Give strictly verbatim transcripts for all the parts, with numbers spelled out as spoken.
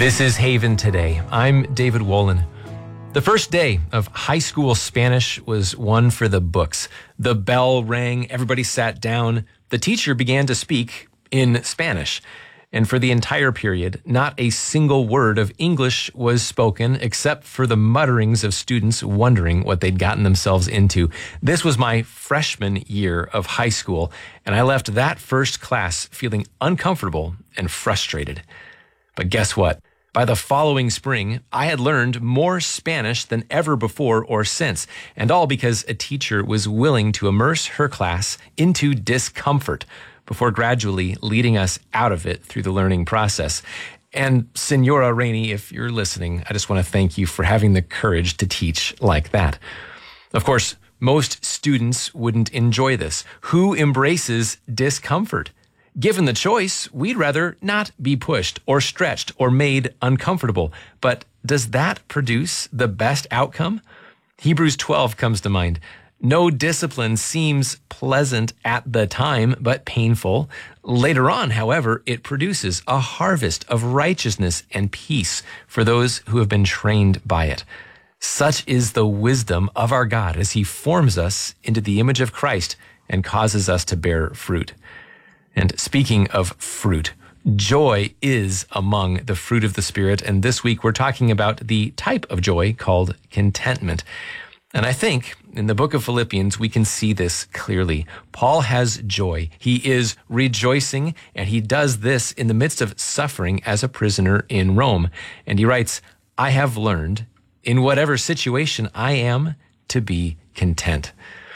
This is Haven Today. I'm David Wolin. The first day of high school Spanish was one for the books. The bell rang, everybody sat down. The teacher began to speak in Spanish. And for the entire period, not a single word of English was spoken except for the mutterings of students wondering what they'd gotten themselves into. This was my freshman year of high school, and I left that first class feeling uncomfortable and frustrated. But guess what? By the following spring, I had learned more Spanish than ever before or since, and all because a teacher was willing to immerse her class into discomfort before gradually leading us out of it through the learning process. And Senora Rainey, if you're listening, I just want to thank you for having the courage to teach like that. Of course, most students wouldn't enjoy this. Who embraces discomfort? Given the choice, we'd rather not be pushed or stretched or made uncomfortable. But does that produce the best outcome? Hebrews twelve comes to mind. No discipline seems pleasant at the time, but painful. Later on, however, it produces a harvest of righteousness and peace for those who have been trained by it. Such is the wisdom of our God as he forms us into the image of Christ and causes us to bear fruit. And speaking of fruit, joy is among the fruit of the Spirit. And this week we're talking about the type of joy called contentment. And I think in the book of Philippians, we can see this clearly. Paul has joy. He is rejoicing, and he does this in the midst of suffering as a prisoner in Rome. And he writes, I have learned in whatever situation I am to be content.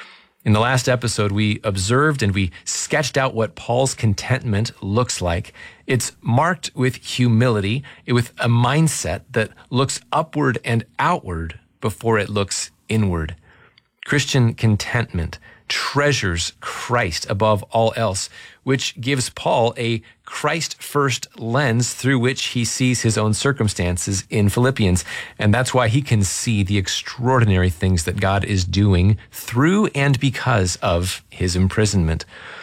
In the last episode, we observed and we sketched out what Paul's contentment looks like. It's marked with humility, with a mindset that looks upward and outward before it looks inward. Christian contentment treasures Christ above all else, which gives Paul a Christ-first lens through which he sees his own circumstances in Philippians. And that's why he can see the extraordinary things that God is doing through and because of his imprisonment.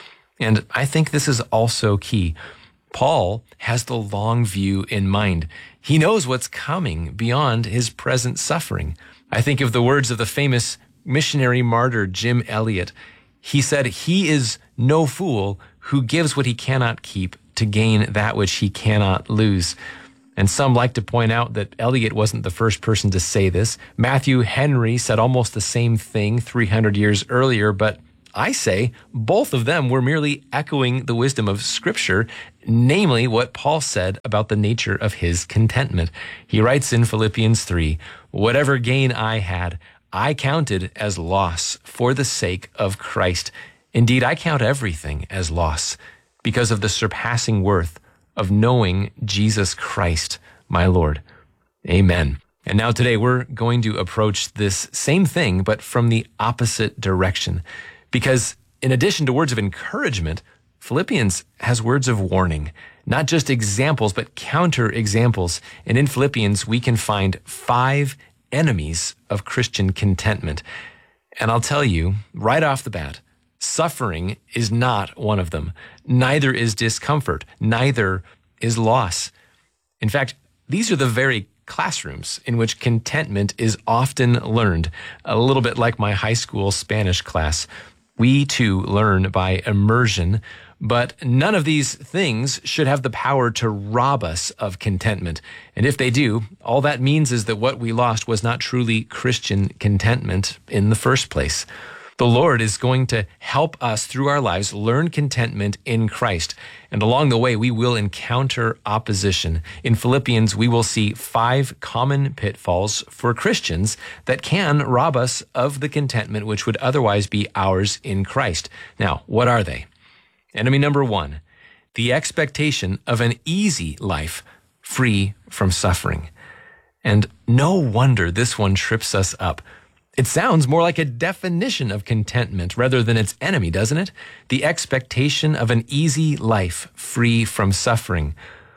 And I think this is also key. Paul has the long view in mind. He knows what's coming beyond his present suffering. I think of the words of the famous missionary martyr Jim Elliot. He said, he is no fool who gives what he cannot keep to gain that which he cannot lose. And some like to point out that Eliot wasn't the first person to say this. Matthew Henry said almost the same thing three hundred years earlier, but I say both of them were merely echoing the wisdom of Scripture, namely what Paul said about the nature of his contentment. He writes in Philippians three, whatever gain I had, I counted as loss for the sake of Christ. Indeed, I count everything as loss because of the surpassing worth of knowing Jesus Christ, my Lord. Amen. And now today we're going to approach this same thing, but from the opposite direction. Because in addition to words of encouragement, Philippians has words of warning, not just examples, but counter examples. And in Philippians, we can find five enemies of Christian contentment. And I'll tell you right off the bat, suffering is not one of them. Neither is discomfort. Neither is loss. In fact, these are the very classrooms in which contentment is often learned. A little bit like my high school Spanish class. We too learn by immersion, but none of these things should have the power to rob us of contentment. And if they do, all that means is that what we lost was not truly Christian contentment in the first place. The Lord is going to help us through our lives learn contentment in Christ. And along the way, we will encounter opposition. In Philippians, we will see five common pitfalls for Christians that can rob us of the contentment which would otherwise be ours in Christ. Now, what are they? Enemy number one, the expectation of an easy life free from suffering. And no wonder this one trips us up. It sounds more like a definition of contentment rather than its enemy, doesn't it? The expectation of an easy life free from suffering.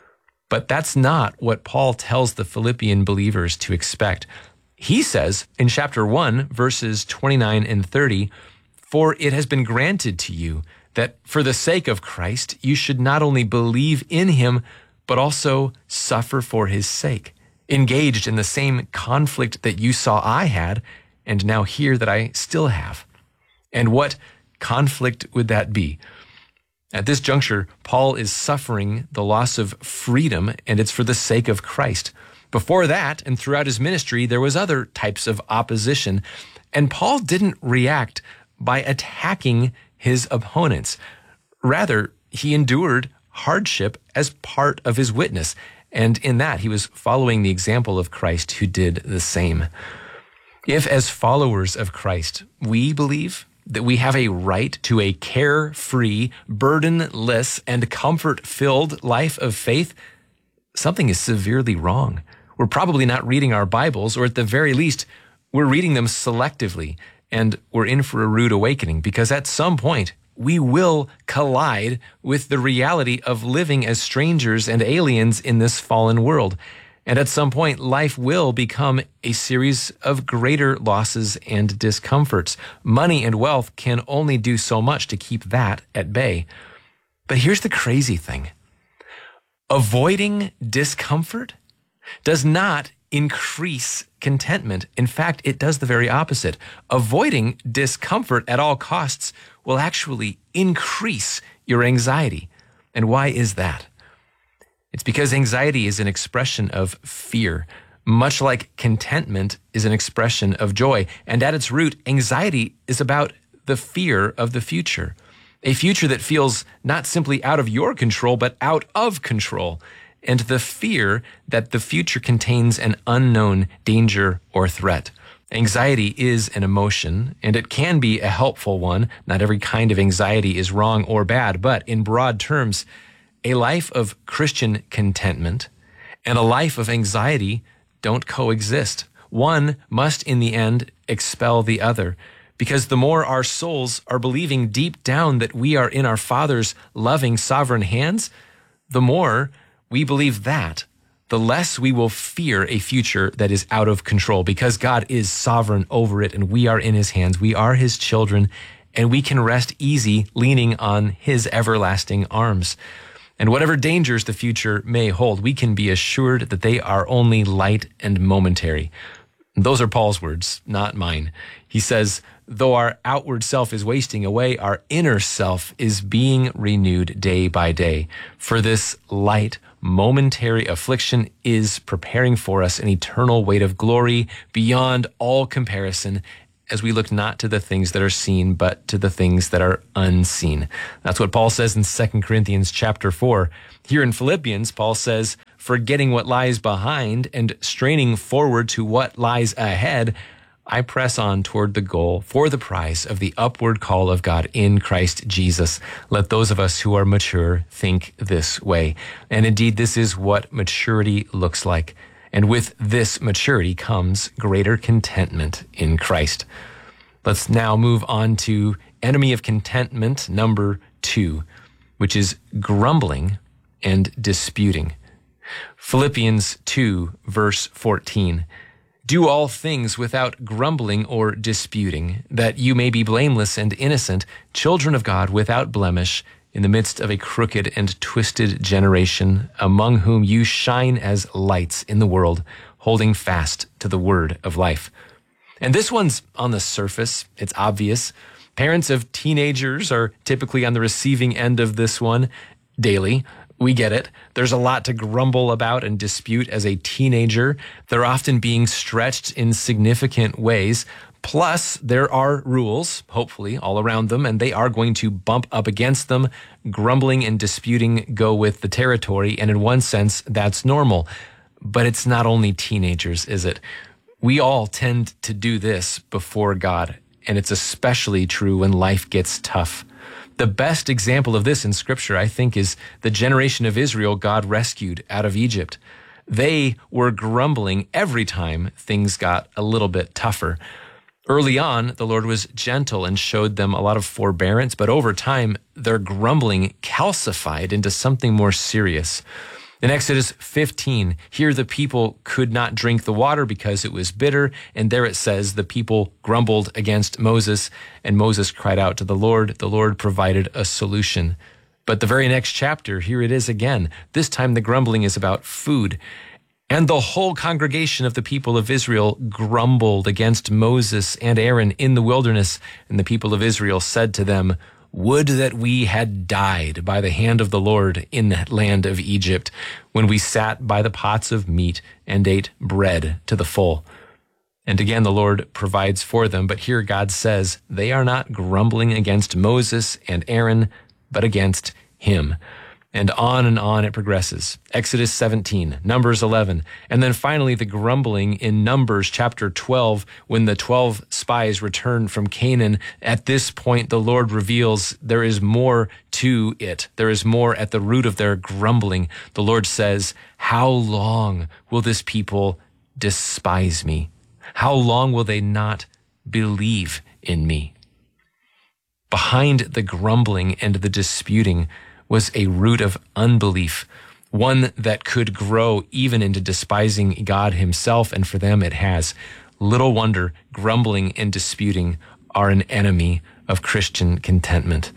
But that's not what Paul tells the Philippian believers to expect. He says in chapter one, verses twenty-nine and thirty, for it has been granted to you that for the sake of Christ, you should not only believe in him, but also suffer for his sake, engaged in the same conflict that you saw I had, and now hear that I still have. And what conflict would that be? At this juncture, Paul is suffering the loss of freedom, and it's for the sake of Christ. Before that, and throughout his ministry, there was other types of opposition, and Paul didn't react by attacking his opponents. Rather, he endured hardship as part of his witness, and in that he was following the example of Christ, who did the same. If, as followers of Christ, we believe that we have a right to a carefree, burdenless, and comfort-filled life of faith, something is severely wrong. We're probably not reading our Bibles, or at the very least, we're reading them selectively, and we're in for a rude awakening, because at some point, we will collide with the reality of living as strangers and aliens in this fallen world. And at some point, life will become a series of greater losses and discomforts. Money and wealth can only do so much to keep that at bay. But here's the crazy thing. Avoiding discomfort does not increase contentment. In fact, it does the very opposite. Avoiding discomfort at all costs will actually increase your anxiety. And why is that? It's because anxiety is an expression of fear, much like contentment is an expression of joy. And at its root, anxiety is about the fear of the future, a future that feels not simply out of your control, but out of control, and the fear that the future contains an unknown danger or threat. Anxiety is an emotion, and it can be a helpful one. Not every kind of anxiety is wrong or bad, but in broad terms, a life of Christian contentment and a life of anxiety don't coexist. One must, in the end, expel the other, because the more our souls are believing deep down that we are in our Father's loving, sovereign hands, the more we believe that, the less we will fear a future that is out of control, because God is sovereign over it and we are in his hands. We are his children, and we can rest easy leaning on his everlasting arms. And whatever dangers the future may hold, we can be assured that they are only light and momentary. Those are Paul's words, not mine. He says, though our outward self is wasting away, our inner self is being renewed day by day. For this light, momentary affliction is preparing for us an eternal weight of glory beyond all comparison, as we look not to the things that are seen, but to the things that are unseen. That's what Paul says in Second Corinthians chapter four. Here in Philippians, Paul says, forgetting what lies behind and straining forward to what lies ahead, I press on toward the goal for the prize of the upward call of God in Christ Jesus. Let those of us who are mature think this way. And indeed, this is what maturity looks like. And with this maturity comes greater contentment in Christ. Let's now move on to enemy of contentment number two, which is grumbling and disputing. Philippians two, verse fourteen. Do all things without grumbling or disputing, that you may be blameless and innocent, children of God without blemish, in the midst of a crooked and twisted generation, among whom you shine as lights in the world, holding fast to the word of life. And this one's on the surface. It's obvious. Parents of teenagers are typically on the receiving end of this one daily. We get it. There's a lot to grumble about and dispute as a teenager. They're often being stretched in significant ways. Plus, there are rules, hopefully, all around them, and they are going to bump up against them. Grumbling and disputing go with the territory, and in one sense, that's normal. But it's not only teenagers, is it? We all tend to do this before God, and it's especially true when life gets tough. The best example of this in Scripture, I think, is the generation of Israel God rescued out of Egypt. They were grumbling every time things got a little bit tougher. Early on, the Lord was gentle and showed them a lot of forbearance, but over time, their grumbling calcified into something more serious. In Exodus fifteen, here the people could not drink the water because it was bitter, and there it says the people grumbled against Moses, and Moses cried out to the Lord. The Lord provided a solution. But the very next chapter, here it is again. This time the grumbling is about food. And the whole congregation of the people of Israel grumbled against Moses and Aaron in the wilderness. And the people of Israel said to them, "Would that we had died by the hand of the Lord in the land of Egypt, when we sat by the pots of meat and ate bread to the full." And again, the Lord provides for them. But here God says they are not grumbling against Moses and Aaron, but against him. And on and on it progresses. Exodus seventeen, Numbers eleven, and then finally the grumbling in Numbers chapter twelve, when the twelve spies return from Canaan. At this point, the Lord reveals there is more to it. There is more at the root of their grumbling. The Lord says, "How long will this people despise me? How long will they not believe in me?" Behind the grumbling and the disputing was a root of unbelief, one that could grow even into despising God himself, and for them it has. Little wonder grumbling and disputing are an enemy of Christian contentment.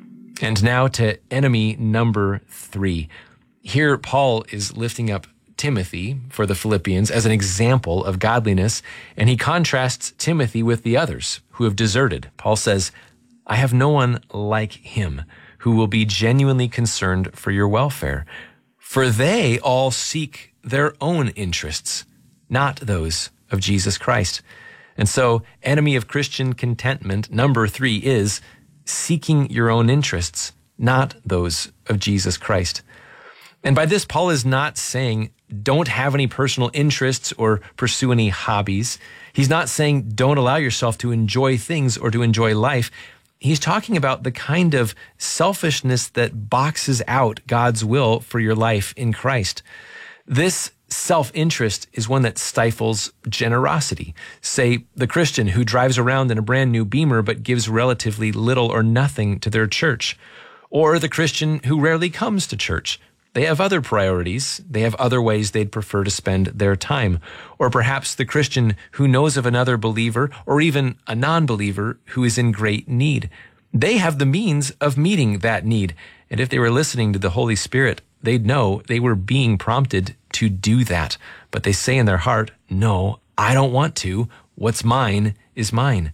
And now to enemy number three. Here Paul is lifting up Timothy for the Philippians as an example of godliness, and he contrasts Timothy with the others who have deserted. Paul says, "I have no one like him who will be genuinely concerned for your welfare, for they all seek their own interests, not those of Jesus Christ." And so, enemy of Christian contentment, number three, is seeking your own interests, not those of Jesus Christ. And by this, Paul is not saying don't have any personal interests or pursue any hobbies. He's not saying don't allow yourself to enjoy things or to enjoy life. He's talking about the kind of selfishness that boxes out God's will for your life in Christ. This self-interest is one that stifles generosity. Say, the Christian who drives around in a brand new Beamer but gives relatively little or nothing to their church. Or the Christian who rarely comes to church. They have other priorities. They have other ways they'd prefer to spend their time. Or perhaps the Christian who knows of another believer or even a non-believer who is in great need. They have the means of meeting that need. And if they were listening to the Holy Spirit, they'd know they were being prompted to do that. But they say in their heart, "No, I don't want to. What's mine is mine."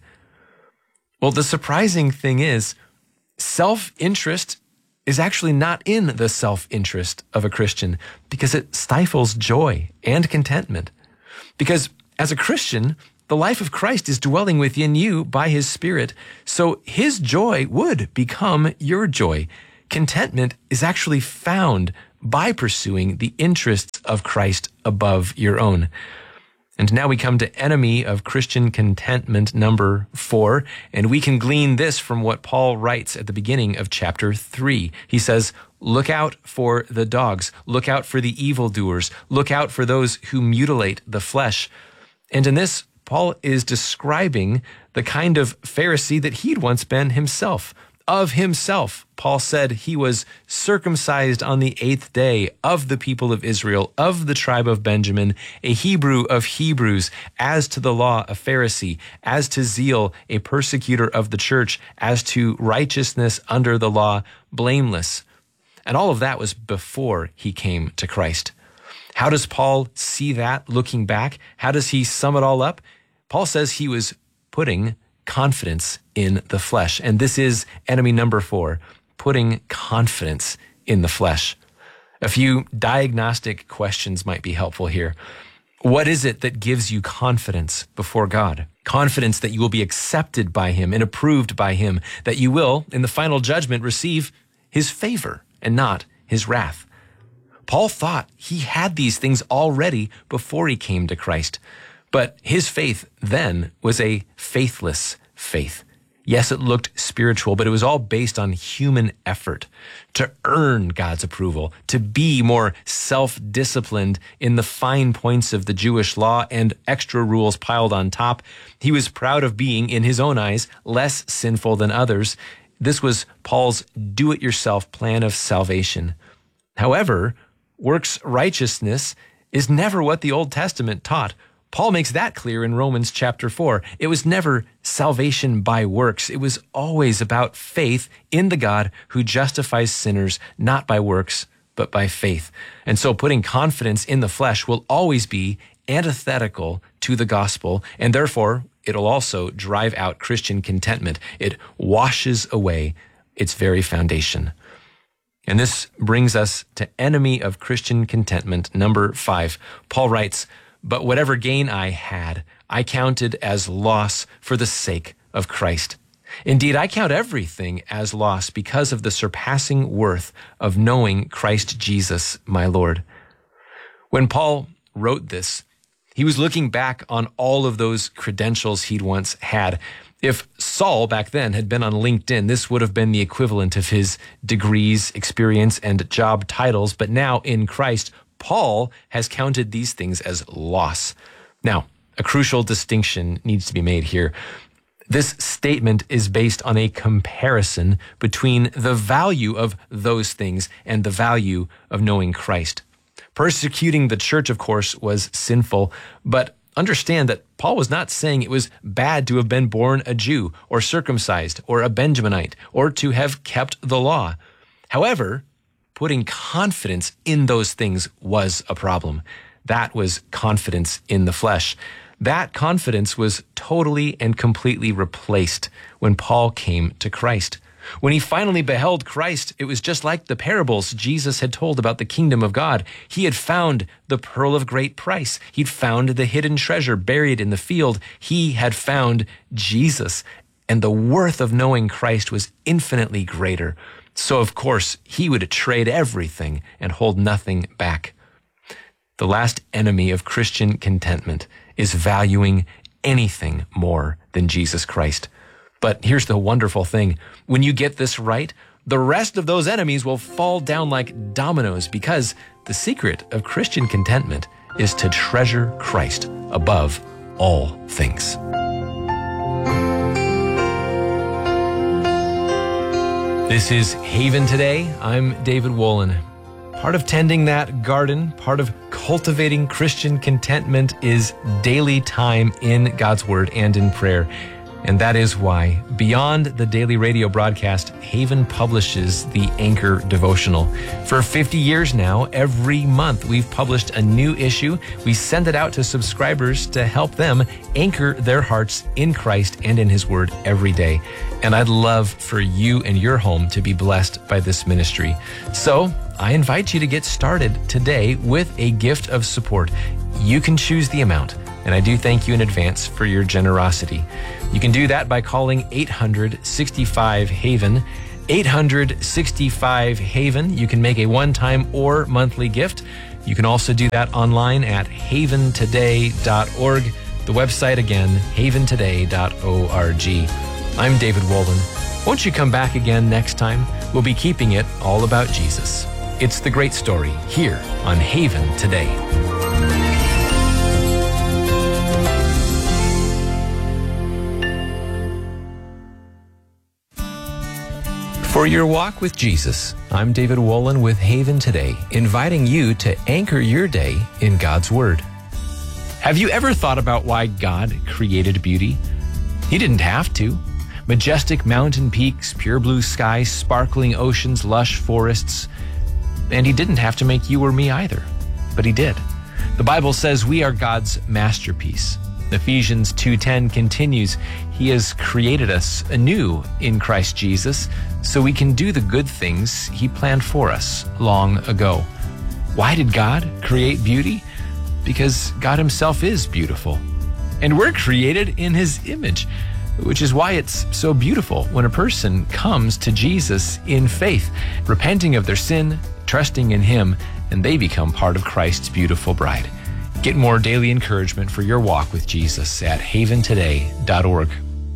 Well, the surprising thing is, self-interest is actually not in the self-interest of a Christian, because it stifles joy and contentment. Because as a Christian, the life of Christ is dwelling within you by his Spirit, so his joy would become your joy. Contentment is actually found by pursuing the interests of Christ above your own. And now we come to enemy of Christian contentment number four, and we can glean this from what Paul writes at the beginning of chapter three. He says, "Look out for the dogs, look out for the evildoers, look out for those who mutilate the flesh." And in this, Paul is describing the kind of Pharisee that he'd once been himself. Of himself, Paul said he was circumcised on the eighth day, of the people of Israel, of the tribe of Benjamin, a Hebrew of Hebrews, as to the law, a Pharisee, as to zeal, a persecutor of the church, as to righteousness under the law, blameless. And all of that was before he came to Christ. How does Paul see that looking back? How does he sum it all up? Paul says he was putting confidence in the flesh. And this is enemy number four, putting confidence in the flesh. A few diagnostic questions might be helpful here. What is it that gives you confidence before God? Confidence that you will be accepted by him and approved by him, that you will, in the final judgment, receive his favor and not his wrath. Paul thought he had these things already before he came to Christ. But his faith then was a faithless faith. Yes, it looked spiritual, but it was all based on human effort to earn God's approval, to be more self-disciplined in the fine points of the Jewish law and extra rules piled on top. He was proud of being, in his own eyes, less sinful than others. This was Paul's do-it-yourself plan of salvation. However, works righteousness is never what the Old Testament taught. Paul makes that clear in Romans chapter four. It was never salvation by works. It was always about faith in the God who justifies sinners, not by works, but by faith. And so putting confidence in the flesh will always be antithetical to the gospel, and therefore it'll also drive out Christian contentment. It washes away its very foundation. And this brings us to enemy of Christian contentment, number five. Paul writes, "But whatever gain I had, I counted as loss for the sake of Christ. Indeed, I count everything as loss because of the surpassing worth of knowing Christ Jesus, my Lord." When Paul wrote this, he was looking back on all of those credentials he'd once had. If Saul back then had been on LinkedIn, this would have been the equivalent of his degrees, experience, and job titles. But now in Christ, Paul has counted these things as loss. Now, a crucial distinction needs to be made here. This statement is based on a comparison between the value of those things and the value of knowing Christ. Persecuting the church, of course, was sinful, but understand that Paul was not saying it was bad to have been born a Jew or circumcised or a Benjaminite or to have kept the law. However, putting confidence in those things was a problem. That was confidence in the flesh. That confidence was totally and completely replaced when Paul came to Christ. When he finally beheld Christ, it was just like the parables Jesus had told about the kingdom of God. He had found the pearl of great price. He'd found the hidden treasure buried in the field. He had found Jesus, and the worth of knowing Christ was infinitely greater. So, of course, he would trade everything and hold nothing back. The last enemy of Christian contentment is valuing anything more than Jesus Christ. But here's the wonderful thing. When you get this right, the rest of those enemies will fall down like dominoes, because the secret of Christian contentment is to treasure Christ above all things. This is Haven Today. I'm David Wolin. Part of tending that garden, part of cultivating Christian contentment is daily time in God's Word and in prayer. And that is why, beyond the daily radio broadcast, Haven publishes the Anchor Devotional. For fifty years now, every month we've published a new issue. We send it out to subscribers to help them anchor their hearts in Christ and in His Word every day. And I'd love for you and your home to be blessed by this ministry. So I invite you to get started today with a gift of support. You can choose the amount, and I do thank you in advance for your generosity. You can do that by calling eight hundred sixty-five Haven. eight hundred sixty-five Haven. You can make a one-time or monthly gift. You can also do that online at haven today dot org. The website again, haven today dot org. I'm David Wolin. Won't you come back again next time? We'll be keeping it all about Jesus. It's the great story here on Haven Today. For your walk with Jesus, I'm David Wolin with Haven Today, inviting you to anchor your day in God's Word. Have you ever thought about why God created beauty? He didn't have to. Majestic mountain peaks, pure blue skies, sparkling oceans, lush forests. And He didn't have to make you or me either, but He did. The Bible says we are God's masterpiece. Ephesians two ten continues, He has created us anew in Christ Jesus so we can do the good things He planned for us long ago. Why did God create beauty? Because God Himself is beautiful. And we're created in His image, which is why it's so beautiful when a person comes to Jesus in faith, repenting of their sin, trusting in Him, and they become part of Christ's beautiful bride. Get more daily encouragement for your walk with Jesus at haven today dot org.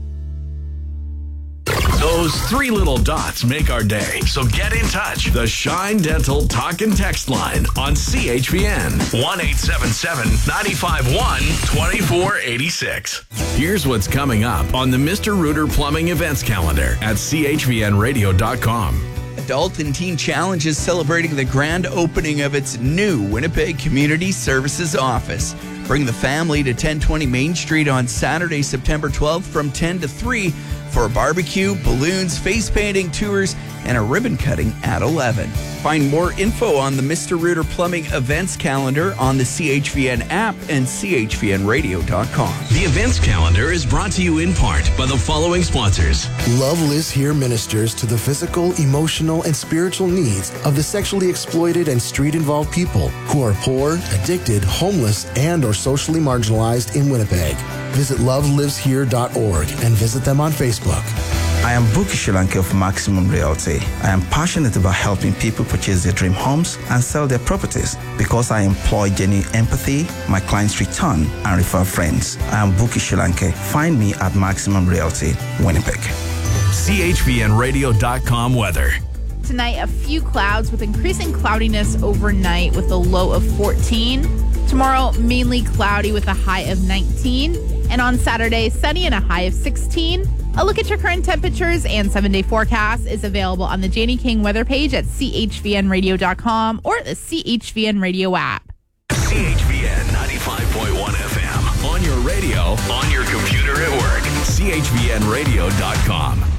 Those three little dots make our day. So get in touch. The Shine Dental Talk and Text line on C H V N. one eight seven seven, nine five one, two four eight six. Here's what's coming up on the Mister Rooter Plumbing events calendar at c h v n radio dot com. Adult and Teen Challenge is celebrating the grand opening of its new Winnipeg Community Services office. Bring the family to ten twenty Main Street on Saturday, September twelfth from ten to three for a barbecue, balloons, face painting, tours, and a ribbon cutting at eleven. Find more info on the Mister Rooter Plumbing events calendar on the C H V N app and C H V N radio dot com. The events calendar is brought to you in part by the following sponsors. Love Lives Here ministers to the physical, emotional, and spiritual needs of the sexually exploited and street-involved people who are poor, addicted, homeless, and or socially marginalized in Winnipeg. Visit love lives here dot org and visit them on Facebook. I am Buki Shilanke of Maximum Realty. I am passionate about helping people purchase their dream homes and sell their properties because I employ genuine empathy, my clients return, and refer friends. I am Buki Shilanke. Find me at Maximum Realty, Winnipeg. C H V N radio dot com weather. Tonight, a few clouds with increasing cloudiness overnight with a low of fourteen. Tomorrow, mainly cloudy with a high of nineteen. And on Saturday, sunny and a high of sixteen. A look at your current temperatures and seven-day forecast is available on the Janie King weather page at C H V N radio dot com or the C H V N radio app. C H V N ninety-five point one F M. On your radio, on your computer at work. C H V N radio dot com.